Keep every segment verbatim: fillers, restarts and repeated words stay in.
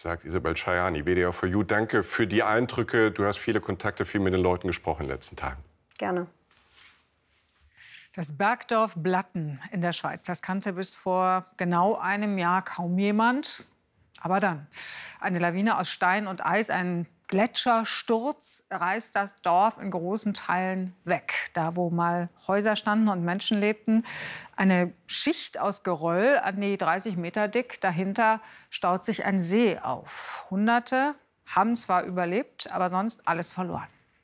sagt Isabel Schajani, W D R vier U. Danke für die Eindrücke. Du hast viele Kontakte, viel mit den Leuten gesprochen in den letzten Tagen. Gerne. Das Bergdorf Blatten in der Schweiz, das kannte bis vor genau einem Jahr kaum jemand. Aber dann, eine Lawine aus Stein und Eis, ein Gletschersturz reißt das Dorf in großen Teilen weg. Da, wo mal Häuser standen und Menschen lebten, eine Schicht aus Geröll an die dreißig Meter dick. Dahinter staut sich ein See auf. Hunderte haben zwar überlebt, aber sonst alles verloren.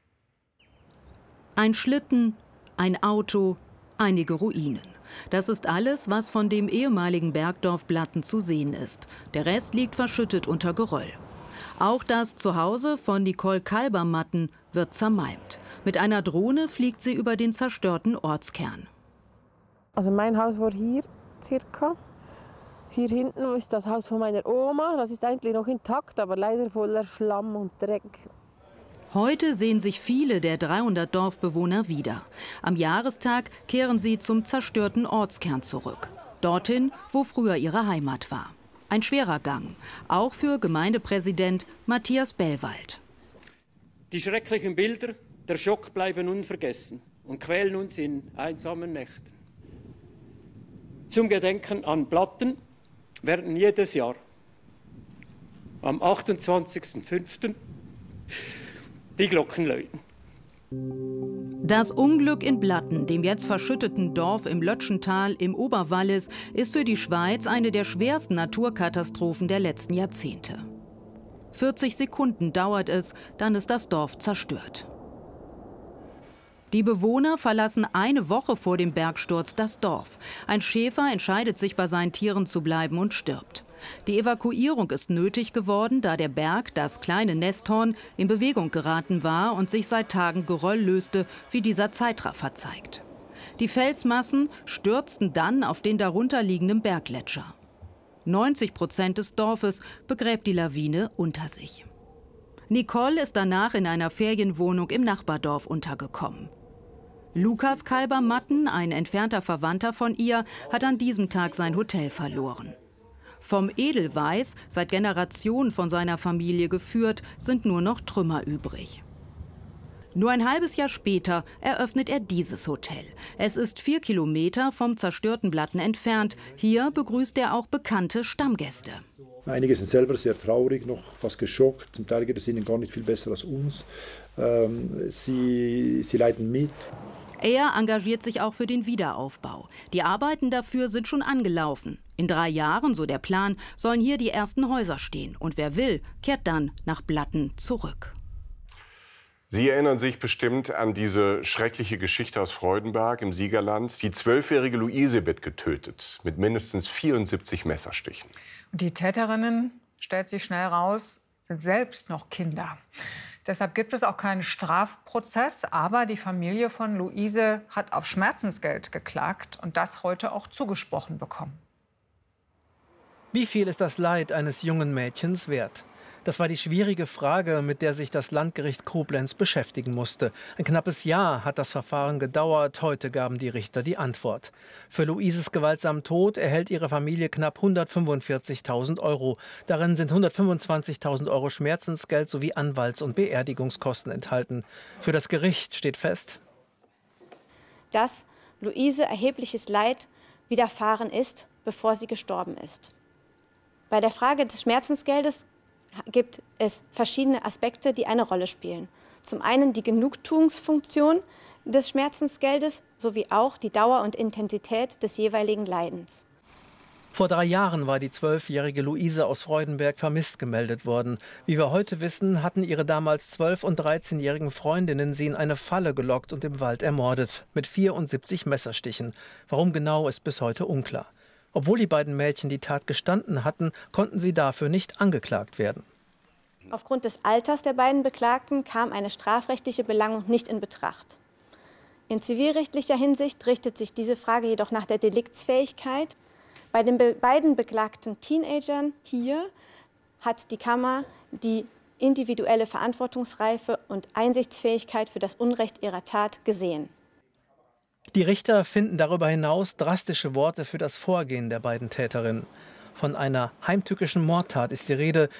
Ein Schlitten, ein Auto, einige Ruinen. Das ist alles, was von dem ehemaligen Bergdorf Blatten zu sehen ist. Der Rest liegt verschüttet unter Geröll. Auch das Zuhause von Nicole Kalbermatten wird zermalmt. Mit einer Drohne fliegt sie über den zerstörten Ortskern. Also mein Haus war hier circa. Hier hinten ist das Haus von meiner Oma. Das ist eigentlich noch intakt, aber leider voller Schlamm und Dreck. Heute sehen sich viele der dreihundert Dorfbewohner wieder. Am Jahrestag kehren sie zum zerstörten Ortskern zurück. Dorthin, wo früher ihre Heimat war. Ein schwerer Gang, auch für Gemeindepräsident Matthias Bellwald. Die schrecklichen Bilder, der Schock bleiben unvergessen und quälen uns in einsamen Nächten. Zum Gedenken an Blatten werden jedes Jahr am achtundzwanzigsten fünften die Glocken läuten. Das Unglück in Blatten, dem jetzt verschütteten Dorf im Lötschental im Oberwallis, ist für die Schweiz eine der schwersten Naturkatastrophen der letzten Jahrzehnte. vierzig Sekunden dauert es, dann ist das Dorf zerstört. Die Bewohner verlassen eine Woche vor dem Bergsturz das Dorf. Ein Schäfer entscheidet sich, bei seinen Tieren zu bleiben und stirbt. Die Evakuierung ist nötig geworden, da der Berg, das kleine Nesthorn, in Bewegung geraten war und sich seit Tagen Geröll löste, wie dieser Zeitraffer zeigt. Die Felsmassen stürzten dann auf den darunterliegenden Berggletscher. neunzig Prozent des Dorfes begräbt die Lawine unter sich. Nicole ist danach in einer Ferienwohnung im Nachbardorf untergekommen. Lukas Kalbermatten, ein entfernter Verwandter von ihr, hat an diesem Tag sein Hotel verloren. Vom Edelweiß, seit Generationen von seiner Familie geführt, sind nur noch Trümmer übrig. Nur ein halbes Jahr später eröffnet er dieses Hotel. Es ist vier Kilometer vom zerstörten Blatten entfernt. Hier begrüßt er auch bekannte Stammgäste. Einige sind selber sehr traurig, noch fast geschockt. Zum Teil geht es ihnen gar nicht viel besser als uns. Ähm, sie, sie leiden mit. Er engagiert sich auch für den Wiederaufbau. Die Arbeiten dafür sind schon angelaufen. In drei Jahren, so der Plan, sollen hier die ersten Häuser stehen. Und wer will, kehrt dann nach Blatten zurück. Sie erinnern sich bestimmt an diese schreckliche Geschichte aus Freudenberg im Siegerland. Die zwölfjährige Luise wird getötet mit mindestens vierundsiebzig Messerstichen. Und die Täterinnen, stellt sich schnell raus, sind selbst noch Kinder. Deshalb gibt es auch keinen Strafprozess. Aber die Familie von Luise hat auf Schmerzensgeld geklagt und das heute auch zugesprochen bekommen. Wie viel ist das Leid eines jungen Mädchens wert? Das war die schwierige Frage, mit der sich das Landgericht Koblenz beschäftigen musste. Ein knappes Jahr hat das Verfahren gedauert. Heute gaben die Richter die Antwort. Für Luises gewaltsamen Tod erhält ihre Familie knapp hundertfünfundvierzigtausend Euro. Darin sind hundertfünfundzwanzigtausend Euro Schmerzensgeld sowie Anwalts- und Beerdigungskosten enthalten. Für das Gericht steht fest, dass Luise erhebliches Leid widerfahren ist, bevor sie gestorben ist. Bei der Frage des Schmerzensgeldes gibt es verschiedene Aspekte, die eine Rolle spielen. Zum einen die Genugtuungsfunktion des Schmerzensgeldes sowie auch die Dauer und Intensität des jeweiligen Leidens. Vor drei Jahren war die zwölfjährige Luise aus Freudenberg vermisst gemeldet worden. Wie wir heute wissen, hatten ihre damals zwölf- und dreizehnjährigen Freundinnen sie in eine Falle gelockt und im Wald ermordet. Mit vierundsiebzig Messerstichen. Warum genau, ist bis heute unklar. Obwohl die beiden Mädchen die Tat gestanden hatten, konnten sie dafür nicht angeklagt werden. Aufgrund des Alters der beiden Beklagten kam eine strafrechtliche Belangung nicht in Betracht. In zivilrechtlicher Hinsicht richtet sich diese Frage jedoch nach der Deliktsfähigkeit. Bei den be beiden beklagten Teenagern hier hat die Kammer die individuelle Verantwortungsreife und Einsichtsfähigkeit für das Unrecht ihrer Tat gesehen. Die Richter finden darüber hinaus drastische Worte für das Vorgehen der beiden Täterinnen. Von einer heimtückischen Mordtat ist die Rede,